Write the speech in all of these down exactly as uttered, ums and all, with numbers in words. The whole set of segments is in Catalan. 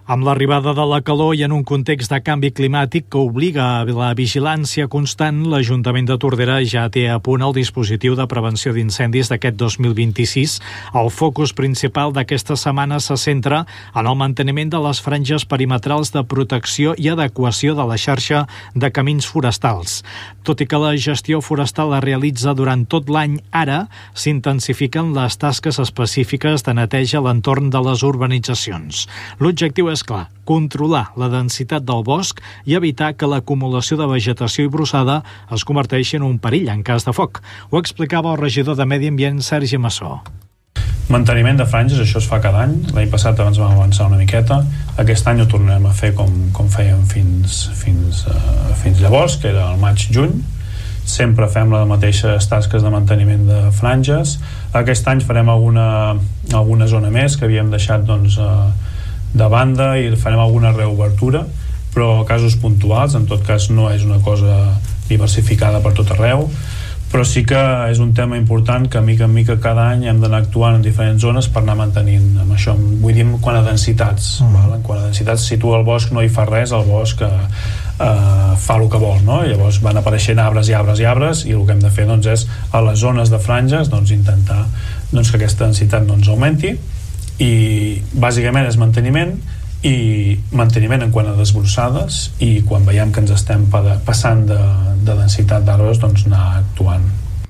Amb l'arribada de la calor i en un context de canvi climàtic que obliga a la vigilància constant, l'Ajuntament de Tordera ja té a punt el dispositiu de prevenció d'incendis d'aquest dos mil vint-i-sis. El focus principal d'aquesta setmana se centra en el manteniment de les franges perimetrals de protecció i adequació de la xarxa de camins forestals. Tot i que la gestió forestal es realitza durant tot l'any, ara s'intensifiquen les tasques específiques de neteja a l'entorn de les urbanitzacions. L'objectiu és clar, controlar la densitat del bosc i evitar que l'acumulació de vegetació i brossada es converteixi en un perill en cas de foc. Ho explicava el regidor de Medi Ambient, Sergi Massó. Manteniment de franges, això es fa cada any. L'any passat abans vam avançar una miqueta. Aquest any ho tornarem a fer com, com fèiem fins, fins, uh, fins llavors, que era el maig-juny. Sempre fem les mateixes tasques de manteniment de franges. Aquest any farem alguna, alguna zona més que havíem deixat doncs, uh, de banda i farem alguna reobertura, però casos puntuals. En tot cas no és una cosa diversificada per tot arreu, però sí que és un tema important que mica en mica cada any hem d'anar actuant en diferents zones per anar mantenint amb això. Vull dir, quan a densitats, mm. val? Quan a densitats, si tu al bosc no hi fa res, el bosc eh, eh, fa el que vol, no? Llavors van apareixent arbres i arbres i arbres i el que hem de fer doncs, és a les zones de franges doncs, intentar doncs, que aquesta densitat no ens augmenti, i bàsicament és manteniment i manteniment en quant a desbrossades, i quan veiem que ens estem passant de, de densitat d'arbres doncs anar actuant.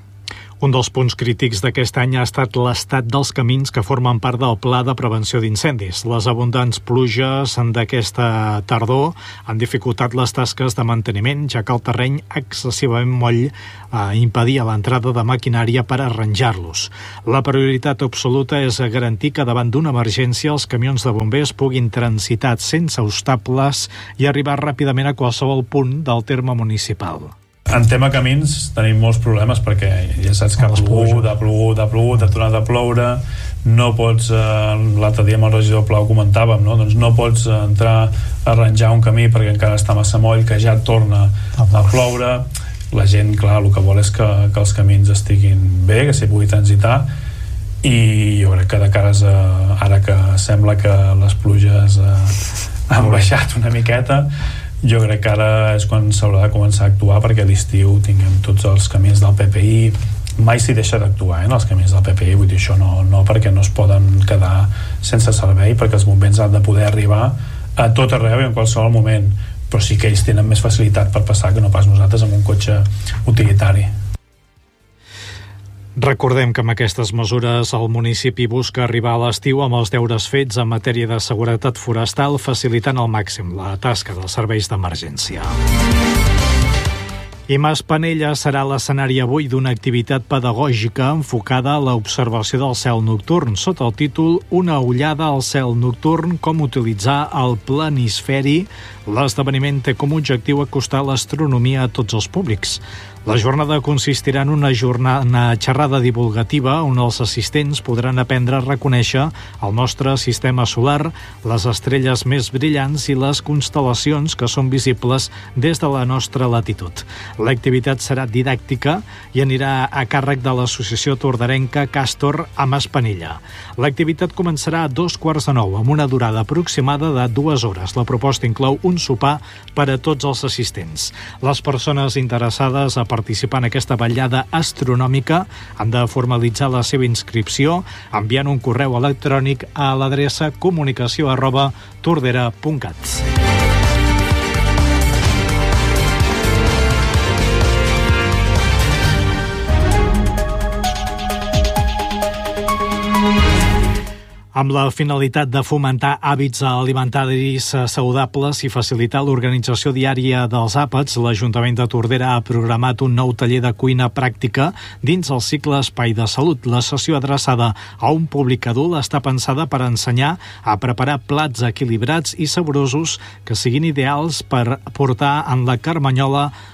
Un dels punts crítics d'aquest any ha estat l'estat dels camins que formen part del Pla de Prevenció d'Incendis. Les abundants pluges d'aquesta tardor han dificultat les tasques de manteniment, ja que el terreny excessivament moll eh, impedia l'entrada de maquinària per arranjar-los. La prioritat absoluta és garantir que davant d'una emergència els camions de bombers puguin transitar sense obstacles i arribar ràpidament a qualsevol punt del terme municipal. En tema camins tenim molts problemes perquè ja saps que ha plogut, ha plogut, ha plogut, ha tornat a ploure, no pots, eh, l'altre dia amb el regidor Pla ho comentàvem, no? Doncs no pots entrar a arranjar un camí perquè encara està massa moll, que ja torna a ploure. La gent, clar, el que vol és que, que els camins estiguin bé, que s'hi pugui transitar, i jo crec que de cares a, ara que sembla que les pluges eh, han baixat una miqueta, jo crec que ara és quan s'haurà de començar a actuar perquè a l'estiu tinguem tots els camins del P P I. Mai s'hi deixa d'actuar, eh, els camins del P P I, vull dir, això no, no perquè no es poden quedar sense servei, perquè els bombers han de poder arribar a tot arreu i en qualsevol moment, però sí que ells tenen més facilitat per passar que no pas nosaltres amb un cotxe utilitari. Recordem que amb aquestes mesures el municipi busca arribar a l'estiu amb els deures fets en matèria de seguretat forestal, facilitant al màxim la tasca dels serveis d'emergència. I Maspanella serà l'escenari avui d'una activitat pedagògica enfocada a l'observació del cel nocturn, sota el títol Una ullada al cel nocturn, com utilitzar el planisferi. L'esdeveniment té com a objectiu acostar l'astronomia a tots els públics. La jornada consistirà en una jornada, una xerrada divulgativa on els assistents podran aprendre a reconèixer el nostre sistema solar, les estrelles més brillants i les constel·lacions que són visibles des de la nostra latitud. L'activitat serà didàctica i anirà a càrrec de l'associació torderenca Càstor a Maspanella. L'activitat començarà a dos quarts de nou, amb una durada aproximada de dues hores. La proposta inclou un sopar per a tots els assistents. Les persones interessades a participar en aquesta vetllada astronòmica han de formalitzar la seva inscripció enviant un correu electrònic a l'adreça comunicació arroba tordera punt cat. Amb la finalitat de fomentar hàbits alimentaris saludables i facilitar l'organització diària dels àpats, l'Ajuntament de Tordera ha programat un nou taller de cuina pràctica dins el cicle Espai de Salut. La sessió adreçada a un públic adult està pensada per ensenyar a preparar plats equilibrats i saborosos que siguin ideals per portar en la carmanyola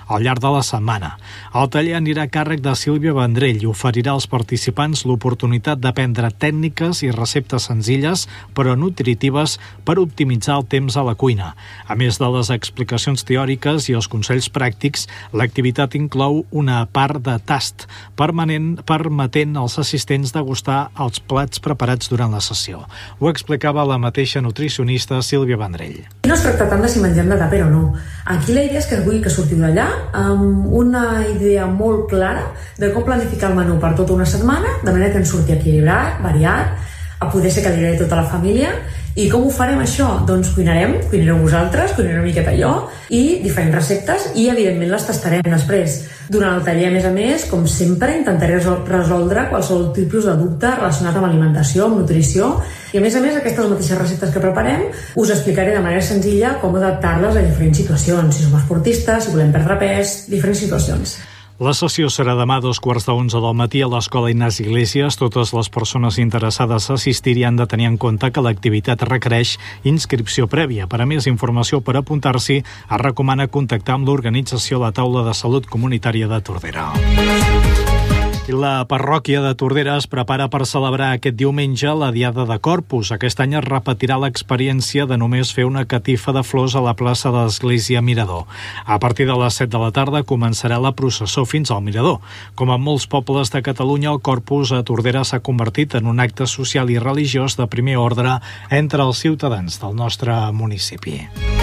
al llarg de la setmana. El taller anirà a càrrec de Sílvia Vendrell i oferirà als participants l'oportunitat d'aprendre tècniques i receptes senzilles però nutritives per optimitzar el temps a la cuina. A més de les explicacions teòriques i els consells pràctics, l'activitat inclou una part de tast permanent permetent als assistents degustar els plats preparats durant la sessió. Ho explicava la mateixa nutricionista Sílvia Vendrell. No es tracta tant de si mengem de tàper o no. Aquí la idea és que vull que sortiu d'allà amb una idea molt clara de com planificar el menú per tota una setmana, de manera que ens surti equilibrat, variat, a poder ser que li agradi tota la família. I com ho farem això? Doncs cuinarem, cuinareu vosaltres, cuinareu una miqueta jo, i diferents receptes, i evidentment les tastarem després. Durant el taller, a més a més, com sempre, intentaré resoldre qualsevol tipus de dubte relacionat amb alimentació, amb nutrició, i a més a més, aquestes mateixes receptes que preparem us explicaré de manera senzilla com adaptar-les a diferents situacions, si som esportistes, si volem perdre pes, diferents situacions. La sessió serà demà a dos quarts d'onze del matí a l'Escola Ignasi Iglesias. Totes les persones interessades a assistir han de tenir en compte que l'activitat requereix inscripció prèvia. Per a més informació per apuntar-s'hi, es recomana contactar amb l'organització La Taula de Salut Comunitària de Tordera. I la parròquia de Tordera es prepara per celebrar aquest diumenge la Diada de Corpus. Aquest any es repetirà l'experiència de només fer una catifa de flors a la plaça de l'Església Mirador. A partir de les set de la tarda començarà la processó fins al Mirador. Com en molts pobles de Catalunya, el Corpus a Tordera s'ha convertit en un acte social i religiós de primer ordre entre els ciutadans del nostre municipi.